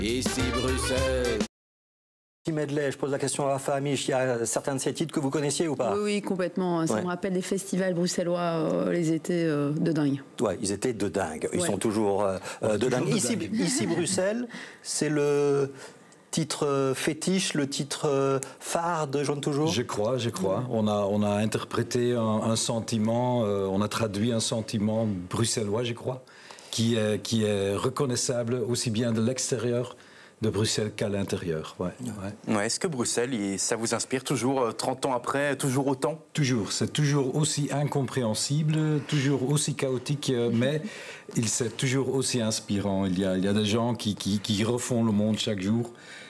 Ici Bruxelles. Petit medley, je pose la question à Rafa Amish, il y a certains de ces titres que vous connaissiez ou pas? Oui, complètement. Ça me rappelle des festivals bruxellois, les étés de dingue. Ouais, ils étaient de dingue. Ils Ouais. sont toujours de dingue. Ici, Bruxelles, c'est le titre fétiche, le titre phare de Jean Toujours? Je crois. On a interprété un sentiment, on a traduit un sentiment bruxellois, je crois, qui est reconnaissable aussi bien de l'extérieur de Bruxelles qu'à l'intérieur. Ouais, est-ce que Bruxelles, ça vous inspire toujours, 30 ans après, toujours autant? Toujours, c'est toujours aussi incompréhensible, toujours aussi chaotique, mais c'est toujours aussi inspirant. Il y a des gens qui refont le monde chaque jour